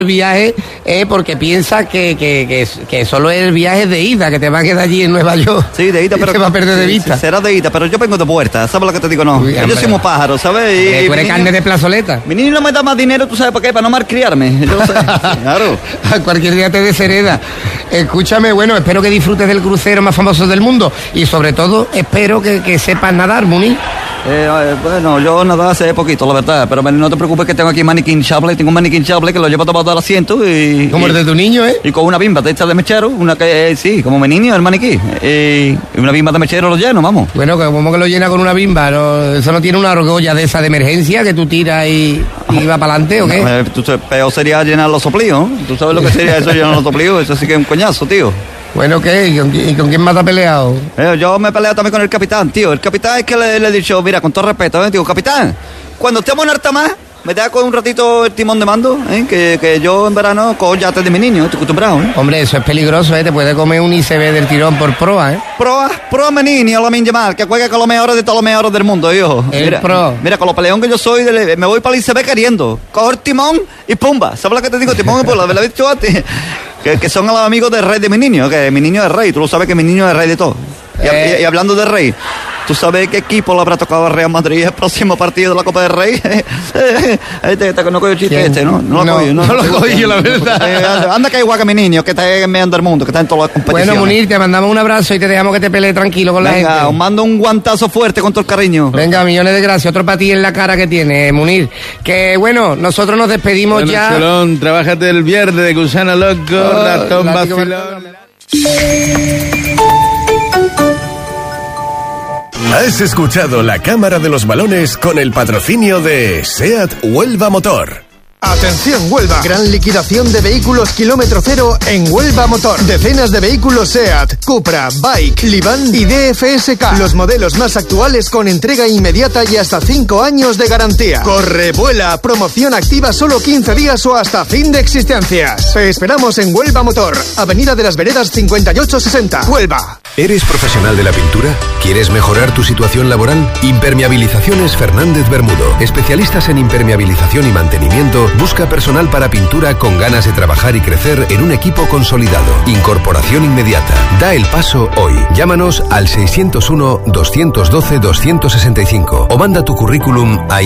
viaje porque piensa que solo es el viaje de ida, que te va a quedar allí en Nueva York. Sí, de ida, pero te va a perder de vista. Será de ida, pero yo vengo de vuelta, ¿sabes lo que te digo? No, Uy, yo soy un pájaro, ¿sabes? Tú eres carne de plazoleta. Mi niño no me da más dinero, ¿tú sabes para qué? Para no malcriarme. Yo lo sé, claro. Cualquier día te deshereda. Escúchame, bueno, espero que disfrutes del crucero más famoso del mundo y sobre todo espero que sepas nadar, Munir. Bueno, yo nadaba hace poquito, la verdad, pero no te preocupes que tengo aquí maniquí hinchable, tengo un maniquí hinchable que lo llevo tomado al asiento y... Como el de tu niño, ¿eh? Y con una bimba de esta de mechero, una que, sí, como mi niño, el maniquí, y una bimba de mechero lo lleno, vamos. Bueno, como que lo llena con una bimba, ¿no? Eso no tiene una argolla de esa de emergencia que tú tiras y va para adelante, ¿o qué? No, peor sería llenar los soplíos, ¿no? ¿Tú sabes lo que sería eso, llenar los soplíos? Eso sí que es un coñazo, tío. Bueno, ¿qué? ¿Y con quién más te has peleado? Yo me he peleado también con el capitán, tío. El capitán es que le he dicho, mira, con todo respeto, digo, capitán, cuando estemos en alta mar, me deja con un ratito el timón de mando, que yo en verano cojo yates de mi niño, estoy acostumbrado, Hombre, eso es peligroso, te puede comer un ICB del tirón por proa, Proa mi niño, la min llamar, que juegue con los mejores de todos los mejores del mundo, hijo. Mira, con los peleón que yo soy, me voy para el ICB queriendo. Cojo el timón y pumba. ¿Sabes lo que te digo? Timón y pumba, ¿me lo he dicho antes? Que son los amigos del rey de mi niño, que mi niño es rey, tú lo sabes que mi niño es rey de todo. Y hablando de rey, ¿tú sabes qué equipo le habrá tocado al Real Madrid el próximo partido de la Copa del Rey? No cojo el chiste ¿no? No lo cojo yo, la verdad. Anda que igual que mi niño, que está en medio del mundo, que está en todas las competiciones. Bueno, Munir, te mandamos un abrazo y te dejamos que te pelees tranquilo con la gente. Venga, os mando un guantazo fuerte con todo el cariño. Venga, millones de gracias. Otro para ti en la cara que tiene, Munir. Que bueno, nosotros nos despedimos ya. Cholón, trabájate el viernes de Gusano Loco, ratón vacilón. Has escuchado La Cámara de los Balones con el patrocinio de SEAT Huelva Motor. Atención Huelva, gran liquidación de vehículos kilómetro cero en Huelva Motor. Decenas de vehículos SEAT, Cupra, Bike, Livan y DFSK. Los modelos más actuales con entrega inmediata y hasta 5 años de garantía. Corre, vuela, promoción activa solo 15 días o hasta fin de existencias. Te esperamos en Huelva Motor, Avenida de las Veredas 5860, Huelva. ¿Eres profesional de la pintura? ¿Quieres mejorar tu situación laboral? Impermeabilizaciones Fernández Bermudo. Especialistas en impermeabilización y mantenimiento. Busca personal para pintura con ganas de trabajar y crecer en un equipo consolidado. Incorporación inmediata. Da el paso hoy. Llámanos al 601-212-265 o manda tu currículum a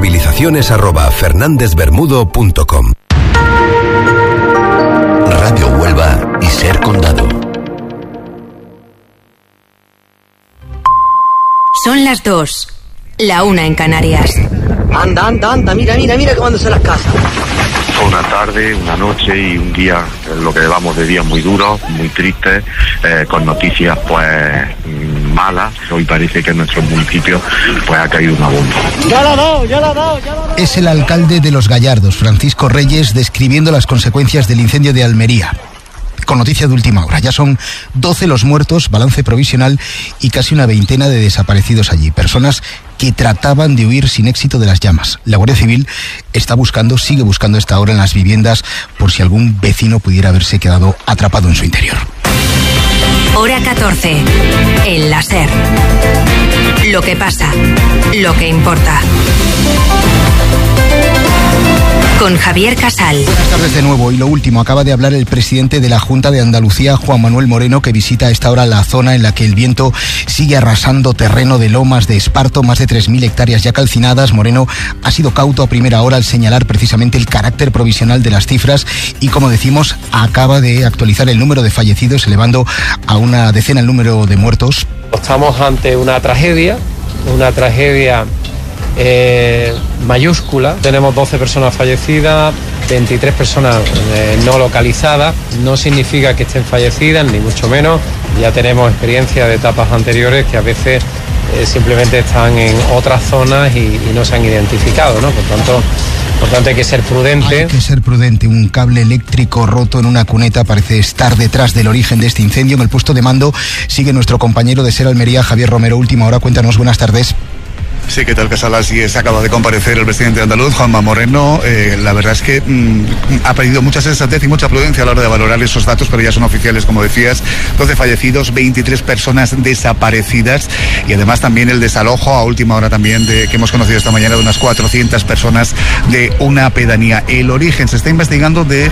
impermeabilizaciones@fernandezbermudo.com. Radio Huelva y Ser Condado. Son las 2, la 1 en Canarias. Anda, mira cómo se las casas. Fue una tarde, una noche y un día, lo que llevamos de días muy duros, muy tristes, con noticias pues malas. Hoy parece que en nuestro municipio pues ha caído una bomba. Ya la ha dado. Es el alcalde de Los Gallardos, Francisco Reyes, describiendo las consecuencias del incendio de Almería. Con noticia de última hora, ya son 12 los muertos, balance provisional y casi una veintena de desaparecidos allí. Personas que trataban de huir sin éxito de las llamas. La Guardia Civil sigue buscando a esta hora en las viviendas por si algún vecino pudiera haberse quedado atrapado en su interior. Hora 14, el láser. Lo que pasa, lo que importa. Con Javier Casal. Buenas tardes de nuevo. Y lo último, acaba de hablar el presidente de la Junta de Andalucía, Juan Manuel Moreno, que visita a esta hora la zona en la que el viento sigue arrasando terreno de Lomas de Esparto, más de 3.000 hectáreas ya calcinadas. Moreno ha sido cauto a primera hora al señalar precisamente el carácter provisional de las cifras y, como decimos, acaba de actualizar el número de fallecidos, elevando a una decena el número de muertos. Estamos ante una tragedia mayúscula. Tenemos 12 personas fallecidas, 23 personas no localizadas. No significa que estén fallecidas, ni mucho menos. Ya tenemos experiencia de etapas anteriores que a veces simplemente están en otras zonas y no se han identificado, ¿no? Por tanto, hay que ser prudente. Un cable eléctrico roto en una cuneta parece estar detrás del origen de este incendio. En el puesto de mando sigue nuestro compañero de SER Almería, Javier Romero. Última hora, cuéntanos, buenas tardes. Sí, ¿qué tal, Casal? Así es, acaba de comparecer el presidente andaluz, Juanma Moreno. La verdad es que ha pedido mucha sensatez y mucha prudencia a la hora de valorar esos datos, pero ya son oficiales, como decías. 12 fallecidos, 23 personas desaparecidas y además también el desalojo a última hora también que hemos conocido esta mañana de unas 400 personas de una pedanía. El origen se está investigando de